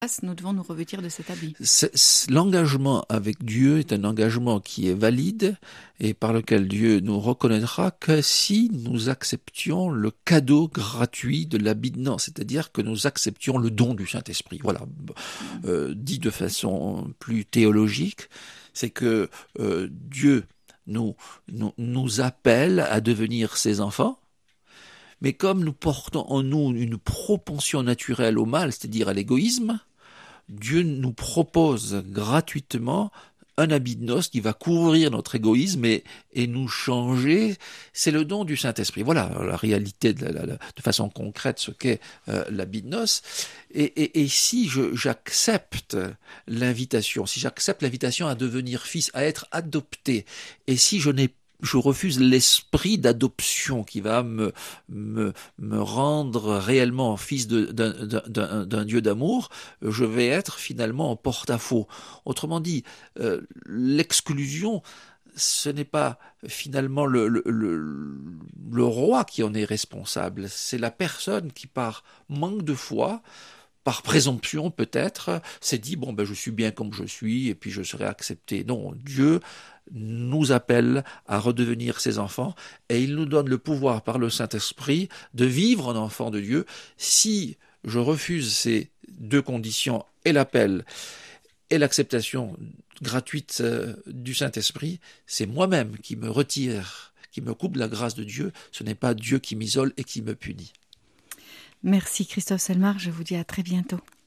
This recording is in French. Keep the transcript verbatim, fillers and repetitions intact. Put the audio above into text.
nous devons nous revêtir de cet habit. C'est, c'est- l'engagement avec Dieu est un engagement qui est valide et par lequel Dieu nous reconnaîtra que si nous acceptions le cadeau gratuit de l'habit de noces, c'est-à-dire que nous acceptions le don du Saint-Esprit. Voilà, euh, dit de façon plus théologique, c'est que euh, Dieu nous, nous, nous appelle à devenir ses enfants. Mais comme nous portons en nous une propension naturelle au mal, c'est-à-dire à l'égoïsme, Dieu nous propose gratuitement un habit de noces qui va couvrir notre égoïsme et, et nous changer. C'est le don du Saint-Esprit. Voilà la réalité de, la, la, de façon concrète ce qu'est euh, l'habit de noces. Et, et, et si je, j'accepte l'invitation, si j'accepte l'invitation à devenir fils, à être adopté, et si je n'ai je refuse l'esprit d'adoption qui va me, me, me rendre réellement fils de, d'un, d'un, d'un Dieu d'amour, je vais être finalement en porte-à-faux. Autrement dit, euh, l'exclusion, ce n'est pas finalement le, le, le, le roi qui en est responsable, c'est la personne qui par manque de foi, par présomption peut-être, s'est dit, bon ben je suis bien comme je suis et puis je serai accepté. Non, Dieu nous appelle à redevenir ses enfants et il nous donne le pouvoir par le Saint-Esprit de vivre en enfant de Dieu. Si je refuse ces deux conditions et l'appel et l'acceptation gratuite du Saint-Esprit, c'est moi-même qui me retire, qui me coupe de la grâce de Dieu, ce n'est pas Dieu qui m'isole et qui me punit. Merci Christophe Selmar, je vous dis à très bientôt.